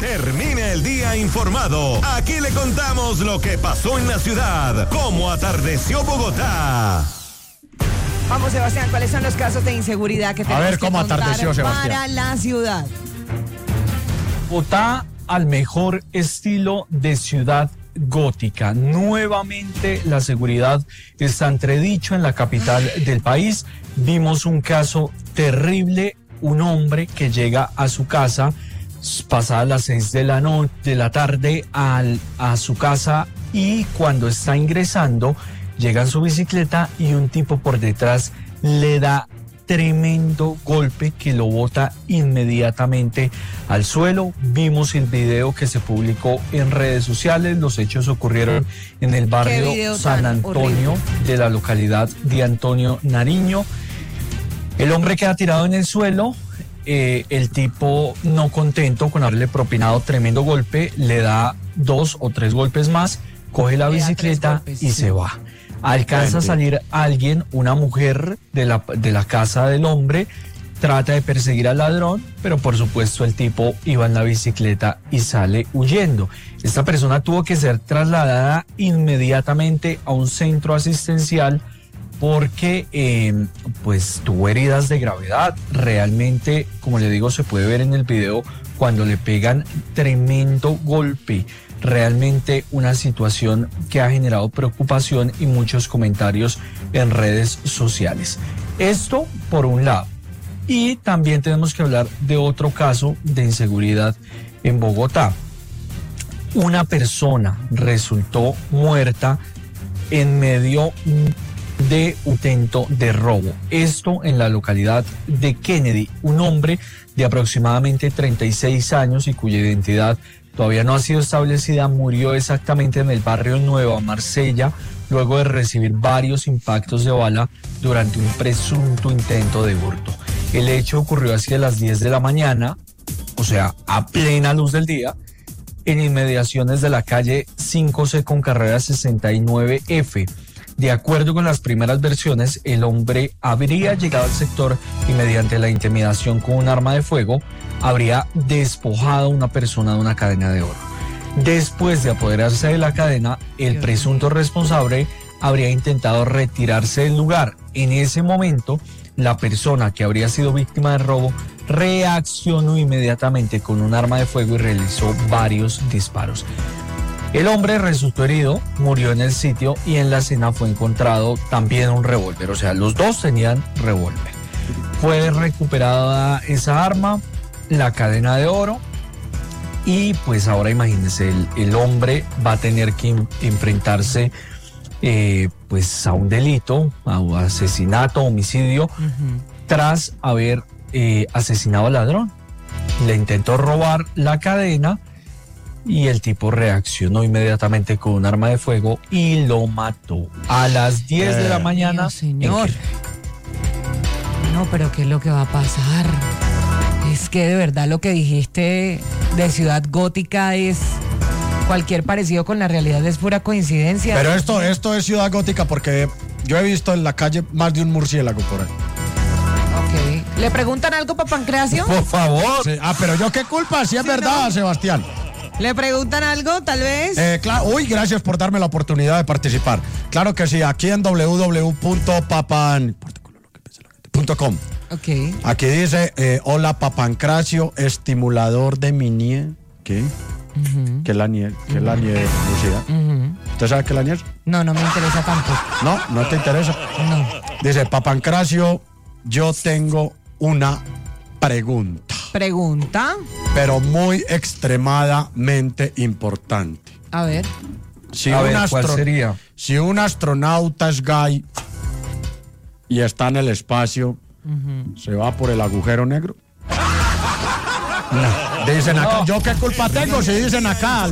Termina el día informado. Aquí le contamos lo que pasó en la ciudad, cómo atardeció Bogotá. Vamos, Sebastián, ¿cuáles son los casos de inseguridad que tenemos cómo que contar atardeció, Sebastián. para la ciudad? Bogotá al mejor estilo de ciudad gótica. Nuevamente la seguridad está entredicho en la capital del país. Vimos un caso terrible, un hombre que llega a su casa pasadas las 6 de la tarde a su casa, y cuando está ingresando llega en su bicicleta y un tipo por detrás le da tremendo golpe que lo bota inmediatamente al suelo. Vimos el video que se publicó en redes sociales. Los hechos ocurrieron en el barrio San Antonio de la localidad de Antonio Nariño. El hombre queda tirado en el suelo. El tipo, no contento con haberle propinado tremendo golpe, le da 2 o 3 golpes más, coge la bicicleta y se va. Alcanza a salir alguien, una mujer de la casa del hombre, trata de perseguir al ladrón, pero por supuesto el tipo iba en la bicicleta y sale huyendo. Esta persona tuvo que ser trasladada inmediatamente a un centro asistencial porque pues tuvo heridas de gravedad. Realmente, como le digo, se puede ver en el video cuando le pegan tremendo golpe. Realmente una situación que ha generado preocupación y muchos comentarios en redes sociales. Esto por un lado. Y también tenemos que hablar de otro caso de inseguridad en Bogotá. Una persona resultó muerta en medio de un intento de robo. Esto en la localidad de Kennedy. Un hombre de aproximadamente 36 años y cuya identidad todavía no ha sido establecida murió exactamente en el barrio Nueva Marsella luego de recibir varios impactos de bala durante un presunto intento de hurto. El hecho ocurrió hacia las 10 de la mañana, o sea, a plena luz del día, en inmediaciones de la calle 5C con carrera 69F. De acuerdo con las primeras versiones, el hombre habría llegado al sector y mediante la intimidación con un arma de fuego habría despojado a una persona de una cadena de oro. Después de apoderarse de la cadena, el presunto responsable habría intentado retirarse del lugar. En ese momento, la persona que habría sido víctima del robo reaccionó inmediatamente con un arma de fuego y realizó varios disparos. El hombre resultó herido, murió en el sitio y en la escena fue encontrado también un revólver. O sea, los dos tenían revólver. Fue recuperada esa arma, la cadena de oro, y pues ahora imagínense, el hombre va a tener que enfrentarse pues a un delito, a un asesinato, homicidio, tras haber asesinado al ladrón. Le intentó robar la cadena y el tipo reaccionó inmediatamente con un arma de fuego y lo mató a las 10 de la mañana. Señor. No, pero ¿qué es lo que va a pasar? Es que de verdad lo que dijiste de ciudad gótica es cualquier parecido con la realidad es pura coincidencia. Pero esto es ciudad gótica porque yo he visto en la calle más de un murciélago por ahí. Ok. ¿Le preguntan algo para Pancracio? Por favor. Sí. Pero yo qué culpa, si es verdad, no. Sebastián. ¿Le preguntan algo, tal vez? Claro. Uy, gracias por darme la oportunidad de participar. Claro que sí, aquí en www.papan.com. Ok. Aquí dice, hola Papancracio, estimulador de mi nie. ¿Qué? ¿Qué es la nie? ¿Qué es la nie, Lucía? ¿Usted sabe qué es la nie? No, no me interesa tampoco. ¿No te interesa? No. Dice, Papancracio, yo tengo una pregunta. ¿Pregunta? Pero muy extremadamente importante. A ver. ¿Cuál sería? Si un astronauta es gay y está en el espacio, ¿se va por el agujero negro? No. Dicen acá, ¿yo qué culpa tengo si dicen acá?